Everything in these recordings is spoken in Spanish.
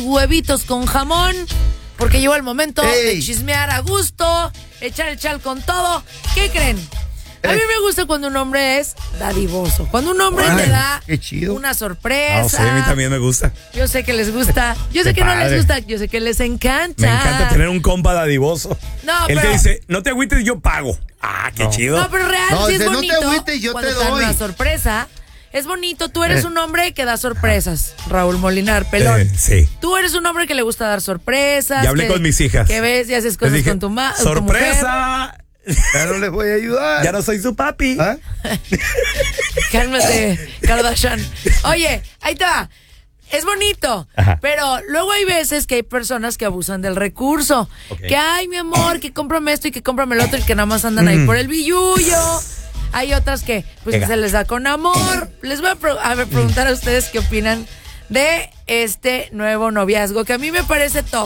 huevitos con jamón, porque llegó el momento de chismear a gusto, echar el chal con todo. ¿Qué creen? A mí me gusta cuando un hombre es dadivoso, cuando un hombre te da una sorpresa. Sí, a mí también me gusta. Yo sé que les gusta, yo sé que no les gusta, yo sé que les encanta. Me encanta tener un compa dadivoso. No, Él te dice, no te agüites, yo pago. Ah, qué chido. No, pero real, sí es bonito. No te agüites, yo cuando te te dan doy. una sorpresa. Es bonito, tú eres un hombre que da sorpresas, Raúl Molinar, pelón. Sí. Tú eres un hombre que le gusta dar sorpresas. Ya hablé con mis hijas. Que ves y haces cosas con tu mujer. ¡Sorpresa! Ya no les voy a ayudar. Ya no soy su papi. ¿Ah? Cálmate, Kardashian. Oye, ahí te va. Es bonito, pero luego hay veces que hay personas que abusan del recurso. Que, ay, mi amor, que cómprame esto y que cómprame el otro y que nada más andan ahí por el billullo. Hay otras que pues se les da con amor. Les voy a preguntar a ustedes qué opinan de este nuevo noviazgo, que a mí me parece top.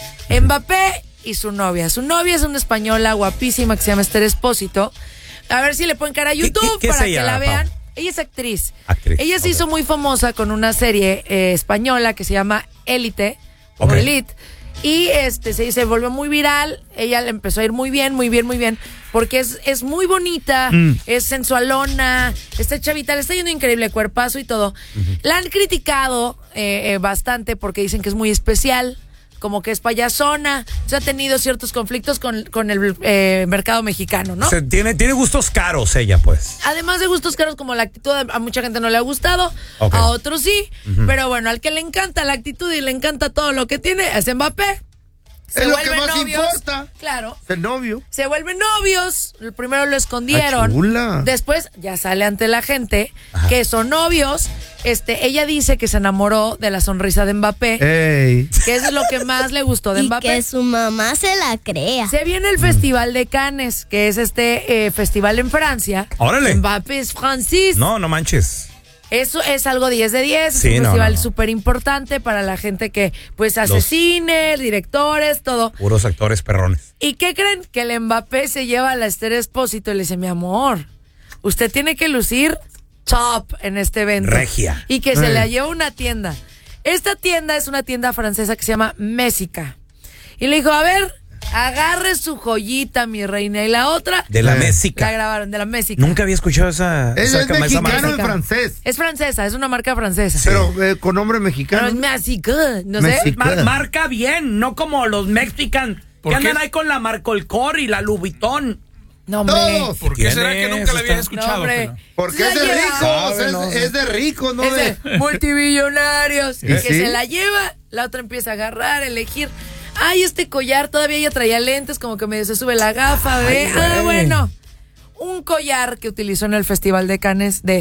Mbappé y su novia. Su novia es una española guapísima que se llama Esther Espósito. A ver si le ponen cara a YouTube ¿Qué para es ella, que la vean. Pau? Ella es actriz. Ella se hizo muy famosa con una serie española que se llama Élite o Elite. Y se volvió muy viral. Ella le empezó a ir muy bien, muy bien, muy bien. Porque es muy bonita, es sensualona, está chavita, le está yendo increíble, cuerpazo y todo. La han criticado bastante porque dicen que es muy especial, como que es payasona. O sea, ha tenido ciertos conflictos con el mercado mexicano, ¿no? O sea, tiene gustos caros ella, pues. Además de gustos caros, como la actitud, a mucha gente no le ha gustado, a otros sí. Pero bueno, al que le encanta la actitud y le encanta todo lo que tiene es Mbappé. Es lo que más importa. Claro. El novio. Se vuelven novios. Primero lo escondieron. Después ya sale ante la gente que son novios. Ella dice que se enamoró de la sonrisa de Mbappé. Que es lo que más le gustó de Mbappé. Y que su mamá se la crea. Se viene el Festival de Cannes, que es festival en Francia. ¡Órale! Mbappé es francés. No manches. Eso es algo 10 de 10, es un festival súper importante para la gente que pues hace cine, directores, todo. Puros actores perrones. ¿Y qué creen? Que el Mbappé se lleva a la Esther Espósito y le dice, mi amor, usted tiene que lucir top en este evento. Regia. Y que se la lleva a una tienda. Esta tienda es una tienda francesa que se llama Messica. Y le dijo, a ver, agarre su joyita, mi reina. Y la otra... De la Messica. La grabaron, de la Messica. Nunca había escuchado esa mexicano en francés. Es francesa, es una marca francesa. Sí. Pero con nombre mexicano. Pero es Messica, no sé. Marca bien, no como los mexicanos que andan ahí con la Marcolcor y la Louis-Vuitton. No, hombre. ¿Por qué será que nunca la había escuchado? No, porque es de ricos, es de ricos, ¿no? Es de multimillonarios. Y que se la lleva, la otra empieza a agarrar, elegir. Ay, este collar, todavía ella traía lentes, como que medio se sube la gafa, ¿ve? Bueno. Un collar que utilizó en el Festival de Cannes de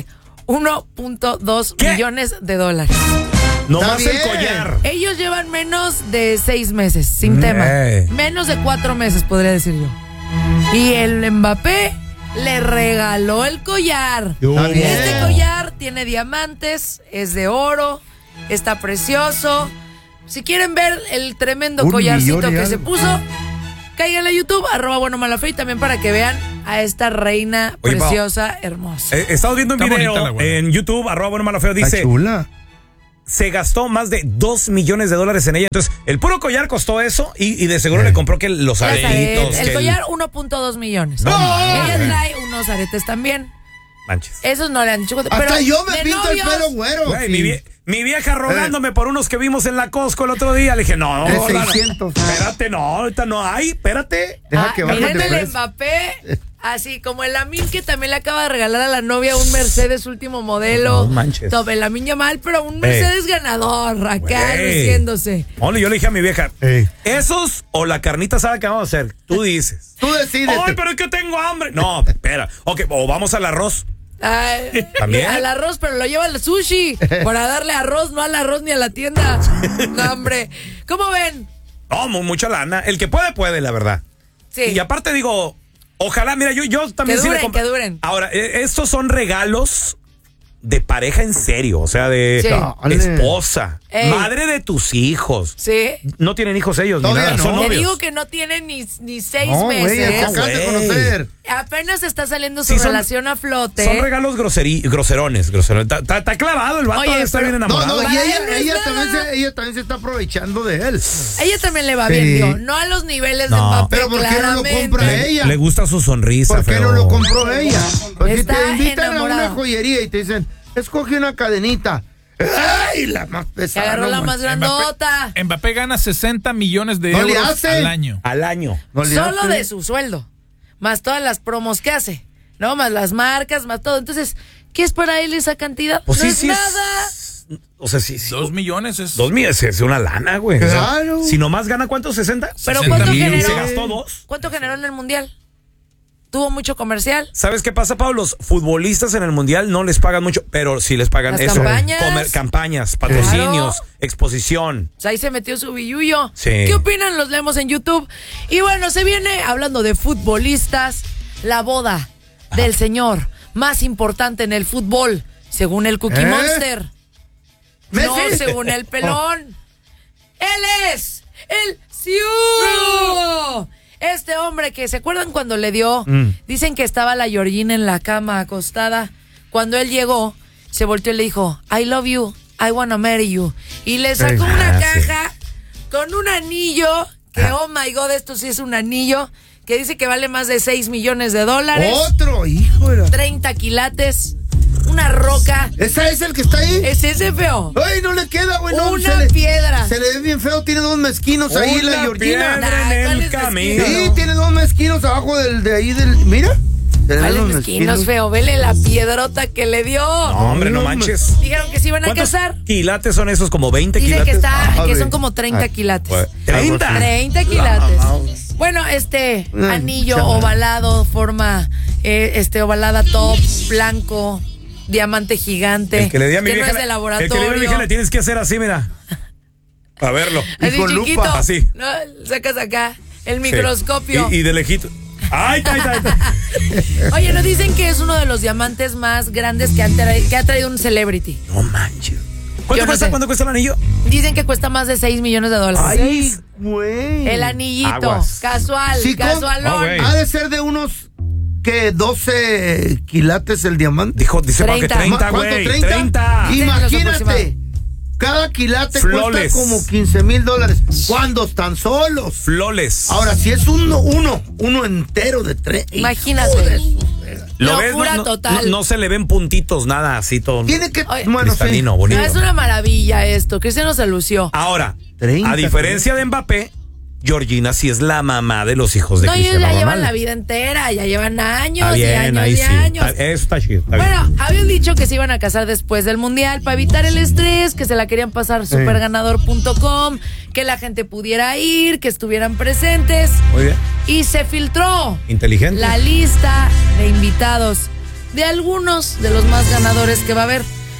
1.2 millones de dólares. No más el collar. Ellos llevan menos de 6 meses, sin tema. Menos de 4 meses, podría decir yo. Y el Mbappé le regaló el collar. Este collar tiene diamantes, es de oro, está precioso. Si quieren ver el tremendo collarcito que se puso, caigan a YouTube, @buenomalafé, y también para que vean a esta reina preciosa, hermosa. Estamos viendo un video en YouTube, @buenomalafé, dice... chula. Se gastó más de $2 millones en ella. Entonces, el puro collar costó eso y de seguro le compró que los aretitos. El collar, 1.2 millones. Ella trae unos aretes también. Manches. Esos no le han dicho. Hasta pero yo me pinto el pelo güero. Güey, mi vieja rogándome por unos que vimos en la Costco el otro día. Le dije, no, 600. Espérate, no, ahorita no hay, espérate. Deja que baje miren de el precio. Mbappé, así como el Lamine, que también le acaba de regalar a la novia un Mercedes último modelo. No manches. Todo el Lamine Yamal, pero un Mercedes ganador, acá luciéndose. Yo le dije a mi vieja, esos o la carnita asada que vamos a hacer, tú dices. Tú decides. Ay, pero es que tengo hambre. No, espera. Ok, o vamos al arroz. ¿También? Al arroz, pero lo lleva al sushi para darle arroz, no al arroz ni a la tienda. No, hombre. ¿Cómo ven? No, mucha lana. El que puede, la verdad. Sí. Y aparte digo, ojalá, mira, yo también que duren. Ahora, estos son regalos de pareja en serio, o sea, de esposa. Madre de tus hijos. Sí. No tienen hijos ellos, ni nada. No. Son Te novios. digo que no tienen ni 6 Güey, meses. acabas de conocer. Apenas está saliendo su Sí, son- relación a flote. Son regalos groserones. Está clavado el vato, Oye, está pero- bien enamorado. No, y Para él no es ella también se está aprovechando de él. Ella también le va Sí. bien, tío. No a los niveles de No. Mbappé, Pero ¿por qué no lo claramente. compra ella? Le gusta su sonrisa, ¿Por qué feo. no lo compró ella? Pues si Está te invitan a una enamorado. joyería y te dicen, escoge una cadenita. ¡Ay, la más Se pesada! agarró la no, más grandota. Mbappé gana 60 millones de No le euros hace. al año. Al año. no le Solo hace. de su sueldo. Más todas las promos que hace. ¿No? Más las marcas, más todo. Entonces, ¿qué es para él esa cantidad? Pues no sí, es sí. nada. O sea, sí. 2 millones es. 2 millones es una lana, güey. O sea, Claro. si nomás gana, ¿cuánto? ¿60? Pero 60 ¿cuánto mil. Y generó? se gastó 2. ¿Cuánto generó en el Mundial? ¿Tuvo mucho comercial? ¿Sabes qué pasa, Pablo? Los futbolistas en el Mundial no les pagan mucho, pero sí les pagan Las eso. campañas. Campañas, patrocinios, Claro. exposición. O sea, ahí se metió su billuyo. Sí. ¿Qué opinan? Los leemos en YouTube. Y bueno, se viene, hablando de futbolistas, la boda del señor más importante en el fútbol, según el Cookie Monster. ¿Messi? No, según el pelón. Él es el Siu. Este hombre que, ¿se acuerdan cuando le dio? Dicen que estaba la Georgina en la cama acostada. Cuando él llegó, se volteó y le dijo, I love you, I wanna marry you. Y le sacó una caja con un anillo, que oh my God, esto sí es un anillo, que dice que vale más de 6 millones de dólares. Otro, hijo de la... 30 quilates, una roca. ¿Ese es el que está ahí? ¿Es ese feo? ¡Ay, no le queda, güey! No, Una piedra. Se le ve bien feo, tiene 2 mezquinos ahí, la Una Georgina. piedra Nah, en ¿cuál el es camino. Sí, tiene 2 mezquinos abajo de ahí del... Mira. Se le ven Vale, los mezquinos, feo. Vele la piedrota que le dio. No, hombre, no manches. Dijeron que se iban a ¿Cuántos casar. quilates son esos? ¿Como 20 Dice quilates? que está, Ah, que son bien. como 30 Ay, quilates. Pues, 30. 30 quilates. Bueno, anillo chaval. ovalado, forma ovalada top, blanco, diamante gigante. El que le di a mi que vieja. no es de El laboratorio. que le di a mi vieja le tienes que hacer así, mira. A verlo. Así Y con chiquito. lupa, así. No, sacas acá el Sí. microscopio. Y de lejito. ¡Ay, ay, ay! Oye, nos dicen que es uno de los diamantes más grandes que ha traído un celebrity. No manches. Yo ¿Cuánto no cuesta? sé. ¿Cuánto cuesta el anillo? Dicen que cuesta más de 6 millones de dólares. Ay, güey. El anillito, Aguas. casual, Sí, ¿cómo? casualón. Oh, güey. Ha de ser de unos, ¿qué? 12 quilates el diamante. Dice Pablo que 30, ¿Cuánto? güey. 30. 30. Sí, los Imagínate. aproximados. Cada quilate Flawless. cuesta como $15,000. ¿Cuándo están solos? Flores. Ahora, si es uno entero de 3. Imagínate. ¿Lo ves? Locura total. No se le ven puntitos, nada así todo. Tiene que. Oye, Bueno, sí. cristalino, No, bonito. es una maravilla esto. Cristiano se lució. Ahora, 30, a diferencia de Mbappé, Georgina sí es la mamá de los hijos de No, ellos Cristiano ya llevan Ronaldo. la vida entera, ya llevan años Está y bien, años ahí y sí. años. Eso está chido. Está bien. Bueno, habían dicho que se iban a casar después del Mundial para evitar el estrés, que se la querían pasar superganador.com, que la gente pudiera ir, que estuvieran presentes. Muy bien. Y se filtró Inteligente. la lista de invitados de algunos de los más ganadores que va a haber.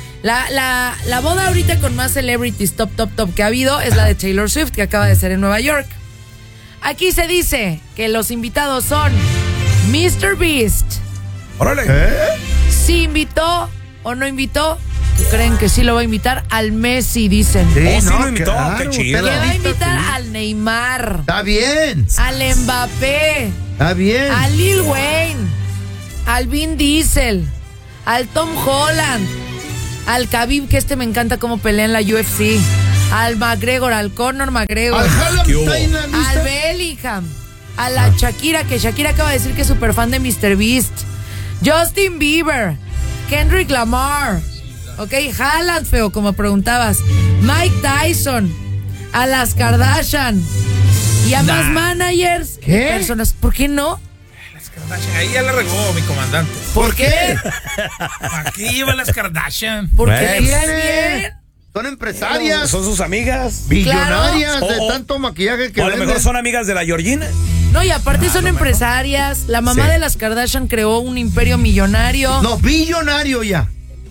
La boda ahorita con más celebrities top que ha habido es la de Taylor Swift, que acaba de ser en Nueva York. Aquí se dice que los invitados son Mr. Beast. Órale. Si invitó o no invitó, creen que sí lo va a invitar al Messi, dicen. Sí, Oh, sí no, lo invitó, qué chido. Que va a peladito, invitar sí. al Neymar, Está bien. al Mbappé, Está bien. al Lil Wayne, al Vin Diesel, al Tom Holland, al Khabib, que me encanta cómo pelea en la UFC, al McGregor, al Conor McGregor, Al Haaland ¿Qué hubo? está ahí en la lista. al Bellingham, a la Shakira, que Shakira acaba de decir que es súper fan de Mr. Beast, Justin Bieber, Kendrick Lamar, ok, Haaland, feo, como preguntabas, Mike Tyson, a las Kardashian y a más managers, ¿Qué? personas, ¿por qué no? Las Kardashian, ahí ya la regó mi comandante. ¿Por qué? ¿Para qué lleva las Kardashian? Porque Bueno. le caen bien. Son empresarias, Son sus amigas. billonarias Claro. de O- tanto maquillaje que O a lo venden. mejor son amigas de la Georgina. No, y aparte son empresarias. La mamá Sí. de las Kardashian creó un imperio millonario. No, billonario ya.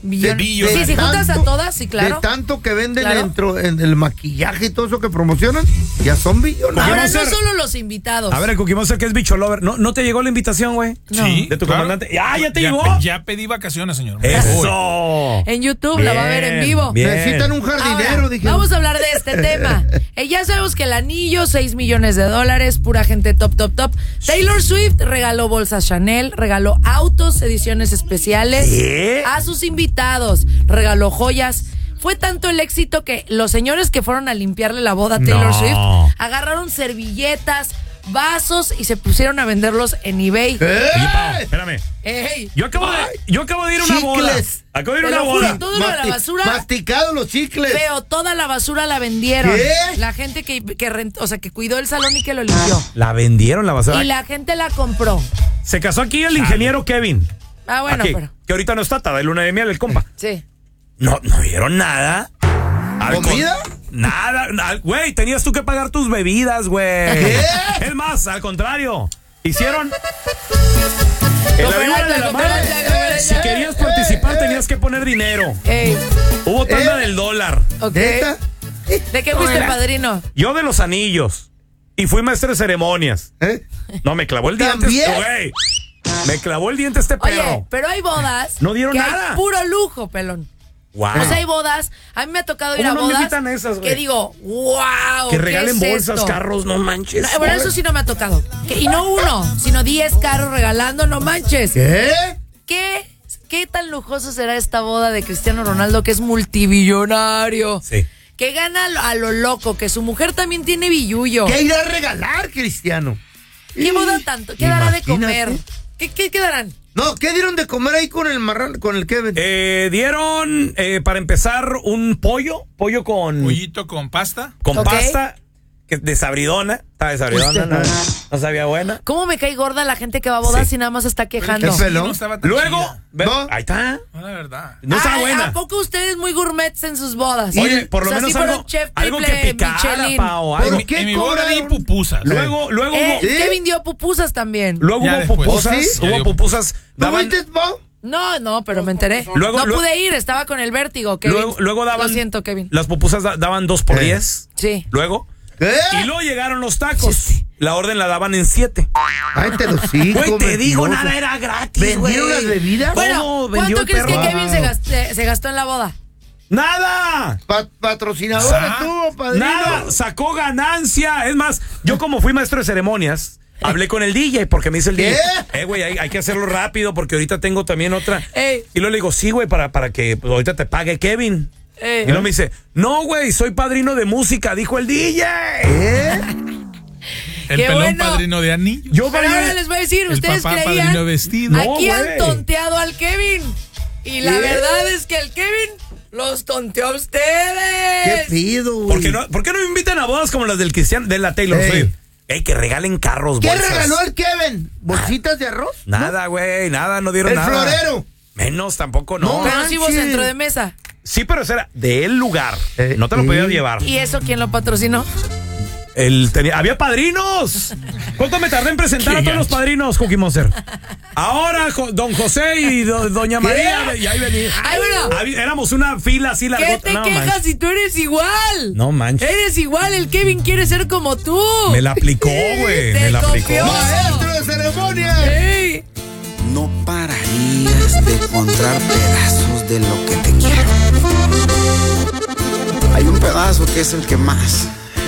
Sí, si juntas a todas, sí, claro. De tanto que venden dentro en el maquillaje y todo eso que promocionan, ya son billonarios. Ahora no solo los invitados. A ver, el Cookie Monster que es bicho lover. ¿No te llegó la invitación, güey? No. Sí. ¿De tu comandante? ¿Ya te llegó? Ya pedí vacaciones, señor. ¡Eso! En YouTube la va a ver en vivo. Bien. Necesitan un jardinero, Ahora, dije. vamos a hablar de este tema. Ya sabemos que el anillo, $6 millones, pura gente top. Taylor Swift regaló bolsas Chanel, regaló autos, ediciones especiales a sus invitados, regaló joyas. Fue tanto el éxito que los señores que fueron a limpiarle la boda a Taylor Swift agarraron servilletas, vasos y se pusieron a venderlos en eBay. Oye, Pau, espérame. Ey. Yo acabo de ir a una boda. Acabo de ir a una boda. Todo lo de la basura. Masticados los chicles. Feo, toda la basura la vendieron. ¿Qué? La gente que rentó, o sea, que cuidó el salón y que lo limpió. La vendieron la basura. Y la gente la compró. Se casó aquí el ingeniero Kevin. Ah, bueno, Aquí, pero. que ahorita no está de luna de miel el compa. Sí. No vieron nada. ¿Comida? Nada. Güey, tenías tú que pagar tus bebidas, güey. ¿Qué? Es más, al contrario. Hicieron. En la víbora de la madre. Si querías participar, tenías que poner dinero. Ey. Hubo tanda del dólar. Ok. ¿Neta? ¿De qué fuiste padrino? Yo de los anillos. Y fui maestro de ceremonias. No, me clavó el diente. ¿También? Güey. Me clavó el diente este perro. Oye, pero hay bodas. No dieron que nada. Hay puro lujo, pelón. Wow. O sea, hay bodas. A mí me ha tocado ir a ¿Cómo no me bodas. invitan esas, güey? Que digo, wow. Que regalen ¿qué es bolsas, esto? carros, no manches. No, bueno, eso sí no me ha tocado. Y no uno, sino 10 carros regalando, no manches. ¿Qué tan lujoso será esta boda de Cristiano Ronaldo, que es multibillonario? Sí. Que gana a lo loco, que su mujer también tiene billullo. ¿Qué irá a regalar, Cristiano? ¿Qué boda tanto? ¿Qué dará de Imagínate. comer? ¿Qué darán? No, ¿qué dieron de comer ahí con el marrano, con el Kevin? Dieron, para empezar, un pollo con... Pollito con pasta. Con Ok. pasta, que desabridona. Estaba desabridona, no sabía buena. ¿Cómo me cae gorda la gente que va a bodas Sí. y nada más está quejando? ¿Qué pelón? No estaba tan Luego, chida. ve, ahí está. No, la verdad. No estaba Ay, buena. ¿a poco ustedes muy gourmets en sus bodas? Oye, por lo O sea, menos sí fueron algo, chef algo que triple picara, Michelin. Pao. ¿Por algo. qué En mi boda di cobraron? pupusas. Luego hubo... Kevin dio pupusas también. Luego Ya hubo después. pupusas, ¿Oh, sí? Ya hubo dio pupusas. ¿No Daban, viste, Pau? No, pero me enteré. Luego- no luego- pude ir, estaba con el vértigo, Kevin. luego daban... Lo siento, Kevin. Las pupusas daban 2 por 10. Sí. Luego... ¿Qué? Y luego llegaron los tacos. La orden la daban en 7. Ay, te lo sigo. Güey, te digo, nada era gratis, güey. ¿Vendieron las bebidas? Bueno, ¿Cómo vendió ¿cuánto el crees que perro? Kevin se gastó en la boda? ¡Nada! Patrocinadores tuvo, padrino. Nada, sacó ganancia. Es más, yo como fui maestro de ceremonias, hablé con el DJ porque me dice el DJ, güey, hay que hacerlo rápido porque ahorita tengo también otra. Ey. Y luego le digo, sí, güey, para que pues, ahorita te pague Kevin. Y luego me dice, no, güey, soy padrino de música, dijo el DJ. El Qué pelón bueno. padrino de anillo. Yo Pero bailé- ahora les voy a decir, El ustedes papá creían, padrino vestido. aquí No, han güey. tonteado al Kevin. Y la verdad es que el Kevin los tonteó a ¿Qué ustedes. pido, güey? ¿Por qué no me invitan a bodas como las del Cristian, de la Taylor Ey. Swift? Ey, que regalen carros, ¿Qué bolsas. regaló el Kevin? ¿Bolsitas de arroz? Nada, güey, nada, no dieron El nada. florero. Menos tampoco, no. No, Pero sí hubo manches. centro de mesa. Sí, pero ese era del lugar. No te lo podías llevar. ¿Y eso quién lo patrocinó? Había padrinos. ¿Cuánto me tardé en presentar a todos los padrinos, Cookie Monster? Ahora, don José y doña María, y ahí venía. Ay, bueno. Éramos una fila así larga. ¿Qué te quejas si tú eres igual? No manches. Eres igual, el Kevin quiere ser como tú. Me la aplicó, güey. Te Me la aplicó. copió. ¡Maestro de ceremonias! Ey. No pararías de encontrar pedazos de lo que te quiero. Hay un pedazo que es el que más